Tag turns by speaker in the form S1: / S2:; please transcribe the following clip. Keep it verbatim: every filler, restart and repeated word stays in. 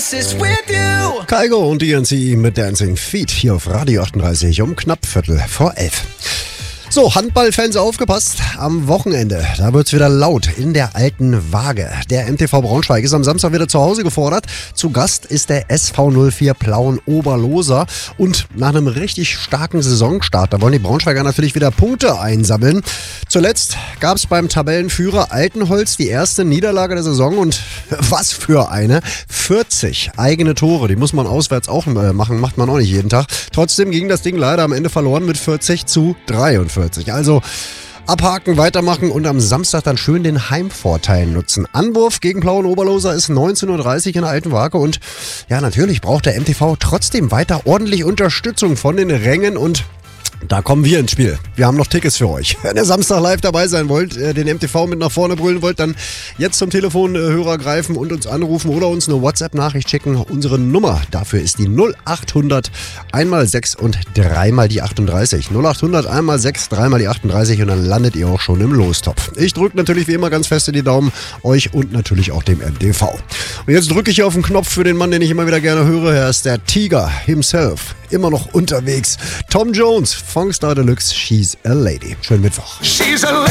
S1: Kygo und D N C mit Dancing Feet hier auf Radio achtunddreißig um knapp Viertel vor elf. So, Handballfans aufgepasst, am Wochenende, da wird's wieder laut in der alten Waage. Der M T V Braunschweig ist am Samstag wieder zu Hause gefordert. Zu Gast ist der S V null vier Plauen Oberloser. Und nach einem richtig starken Saisonstart, da wollen die Braunschweiger natürlich wieder Punkte einsammeln. Zuletzt gab's beim Tabellenführer Altenholz die erste Niederlage der Saison und was für eine, vierzig eigene Tore, die muss man auswärts auch machen, macht man auch nicht jeden Tag. Trotzdem ging das Ding leider am Ende verloren mit vierzig zu dreiundvierzig. Also abhaken, weitermachen und am Samstag dann schön den Heimvorteil nutzen. Anwurf gegen Plauen Oberloser ist neunzehn Uhr dreißig in der alten Waage und ja, natürlich braucht der M T V trotzdem weiter ordentlich Unterstützung von den Rängen und da kommen wir ins Spiel. Wir haben noch Tickets für euch. Wenn ihr Samstag live dabei sein wollt, den M T V mit nach vorne brüllen wollt, dann jetzt zum Telefonhörer greifen und uns anrufen oder uns eine WhatsApp-Nachricht schicken. Unsere Nummer dafür ist die null achthundert einmal sechs und dreimal die achtunddreißig. null achthundert einmal sechs, dreimal die achtunddreißig und dann landet ihr auch schon im Lostopf. Ich drücke natürlich wie immer ganz fest in die Daumen, euch und natürlich auch dem M T V. Und jetzt drücke ich hier auf den Knopf für den Mann, den ich immer wieder gerne höre. Er ist der Tiger himself. Immer noch unterwegs. Tom Jones, Funkstar Deluxe, She's a Lady. Schönen Mittwoch.